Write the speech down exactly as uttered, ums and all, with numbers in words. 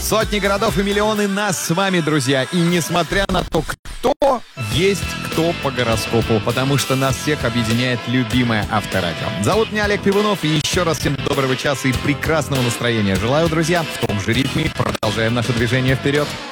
Сотни городов и миллионы нас с вами, друзья. И несмотря на то, кто есть кто по гороскопу, потому что нас всех объединяет любимое Авторадио. Зовут меня Олег Пивунов, и еще раз всем доброго часа и прекрасного настроения желаю, друзья. В том же ритме продолжаем наше движение вперед.